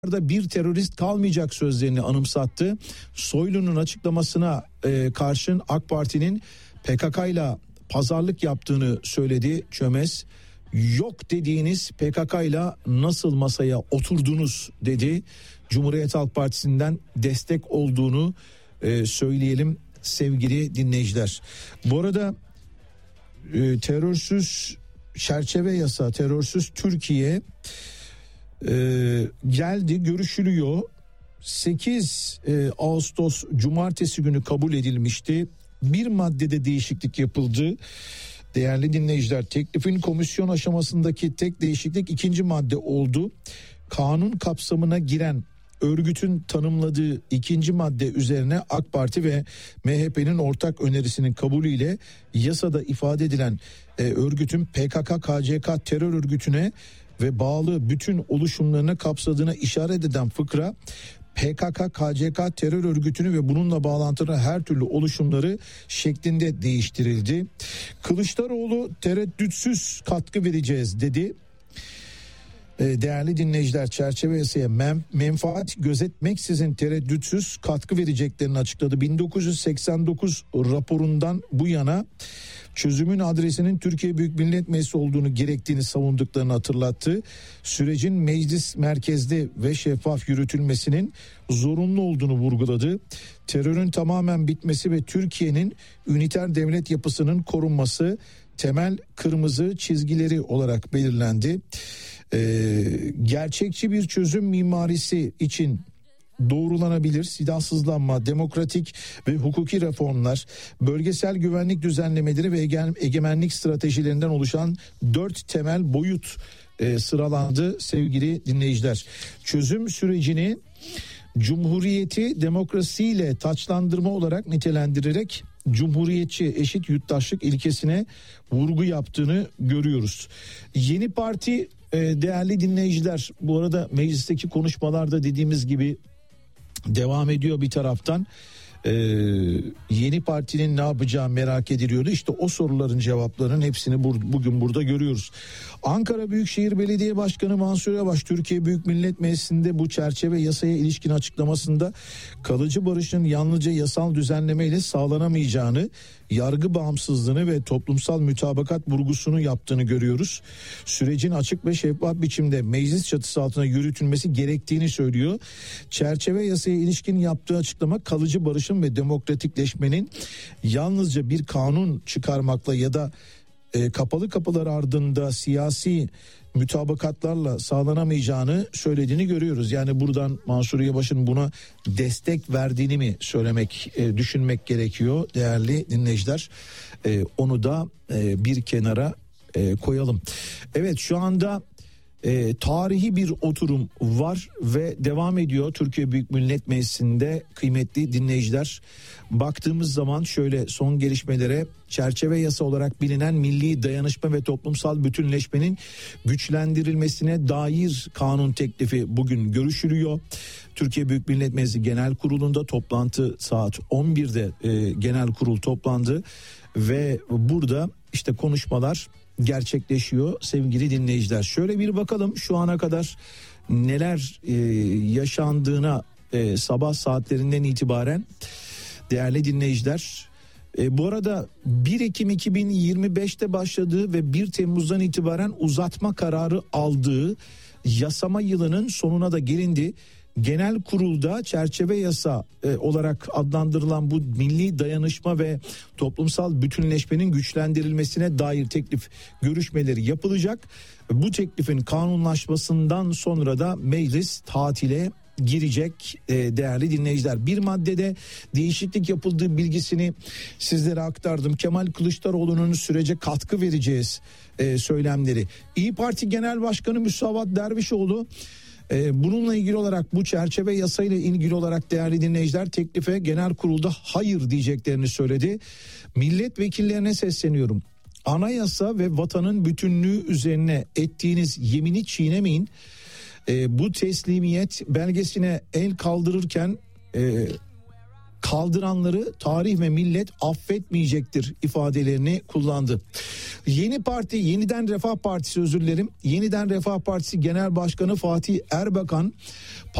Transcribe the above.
bir terörist kalmayacak sözlerini anımsattı. Soylu'nun açıklamasına karşın AK Parti'nin PKK'yla pazarlık yaptığını söyledi Çömez. Yok dediğiniz PKK'yla nasıl masaya oturdunuz dedi. Cumhuriyet Halk Partisi'nden destek olduğunu söyleyelim sevgili dinleyiciler. Bu arada terörsüz çerçeve yasa, terörsüz Türkiye geldi, görüşülüyor. 8 Ağustos Cumartesi günü kabul edilmişti. Bir maddede değişiklik yapıldı. Değerli dinleyiciler, teklifin komisyon aşamasındaki tek değişiklik 2. madde oldu. Kanun kapsamına giren örgütün tanımladığı 2. madde üzerine AK Parti ve MHP'nin ortak önerisinin kabulüyle yasada ifade edilen örgütün PKK-KCK terör örgütüne ve bağlı bütün oluşumlarını kapsadığına işaret eden fıkra PKK-KCK terör örgütünü ve bununla bağlantılı her türlü oluşumları şeklinde değiştirildi. Kılıçdaroğlu tereddütsüz katkı vereceğiz dedi. Değerli dinleyiciler, çerçeve yasaya menfaat gözetmeksizin tereddütsüz katkı vereceklerini açıkladı. 1989 raporundan bu yana çözümün adresinin Türkiye Büyük Millet Meclisi olduğunu gerektiğini savunduklarını hatırlattı. Sürecin meclis merkezli ve şeffaf yürütülmesinin zorunlu olduğunu vurguladı. Terörün tamamen bitmesi ve Türkiye'nin üniter devlet yapısının korunması temel kırmızı çizgileri olarak belirlendi. Gerçekçi bir çözüm mimarisi için doğrulanabilir silahsızlanma, demokratik ve hukuki reformlar, bölgesel güvenlik düzenlemeleri ve egemenlik stratejilerinden oluşan 4 temel boyut sıralandı sevgili dinleyiciler. Çözüm sürecini cumhuriyeti demokrasiyle taçlandırma olarak nitelendirerek cumhuriyetçi eşit yurttaşlık ilkesine vurgu yaptığını görüyoruz. Yeni parti değerli dinleyiciler, bu arada meclisteki konuşmalarda dediğimiz gibi devam ediyor bir taraftan. Yeni partinin ne yapacağı merak ediliyordu. İşte o soruların cevaplarının hepsini bugün burada görüyoruz. Ankara Büyükşehir Belediye Başkanı Mansur Yavaş Türkiye Büyük Millet Meclisi'nde bu çerçeve yasaya ilişkin açıklamasında kalıcı barışın yalnızca yasal düzenlemeyle sağlanamayacağını, yargı bağımsızlığını ve toplumsal mütabakat vurgusunu yaptığını görüyoruz. Sürecin açık ve şeffaf biçimde meclis çatısı altına yürütülmesi gerektiğini söylüyor. Çerçeve yasaya ilişkin yaptığı açıklama kalıcı barışın ve demokratikleşmenin yalnızca bir kanun çıkarmakla ya da kapalı kapılar ardında siyasi mütabakatlarla sağlanamayacağını söylediğini görüyoruz. Yani buradan Mansur Yavaş'ın buna destek verdiğini mi söylemek, düşünmek gerekiyor değerli dinleyiciler. Onu da bir kenara koyalım. Evet, şu anda tarihi bir oturum var ve devam ediyor Türkiye Büyük Millet Meclisi'nde kıymetli dinleyiciler. Baktığımız zaman şöyle son gelişmelere, çerçeve yasa olarak bilinen milli dayanışma ve toplumsal bütünleşmenin güçlendirilmesine dair kanun teklifi bugün görüşülüyor. Türkiye Büyük Millet Meclisi Genel Kurulu'nda toplantı saat 11'de genel kurul toplandı ve burada işte konuşmalar gerçekleşiyor sevgili dinleyiciler. Şöyle bir bakalım şu ana kadar neler yaşandığına sabah saatlerinden itibaren değerli dinleyiciler. Bu arada 1 Ekim 2025'te başladığı ve 1 Temmuz'dan itibaren uzatma kararı aldığı yasama yılının sonuna da gelindi. Genel kurulda çerçeve yasa olarak adlandırılan bu milli dayanışma ve toplumsal bütünleşmenin güçlendirilmesine dair teklif görüşmeleri yapılacak. Bu teklifin kanunlaşmasından sonra da meclis tatile girecek değerli dinleyiciler. Bir maddede değişiklik yapıldığı bilgisini sizlere aktardım. Kemal Kılıçdaroğlu'nun sürece katkı vereceğiz söylemleri. İYİ Parti Genel Başkanı Musavat Dervişoğlu bununla ilgili olarak, bu çerçeve yasayla ilgili olarak değerli dinleyiciler, teklife genel kurulda hayır diyeceklerini söyledi. Milletvekillerine sesleniyorum. Anayasa ve vatanın bütünlüğü üzerine ettiğiniz yemini çiğnemeyin. Bu teslimiyet belgesine el kaldırırken kaldıranları tarih ve millet affetmeyecektir ifadelerini kullandı. Yeni Parti, Yeniden Refah Partisi, Yeniden Refah Partisi Genel Başkanı Fatih Erbakan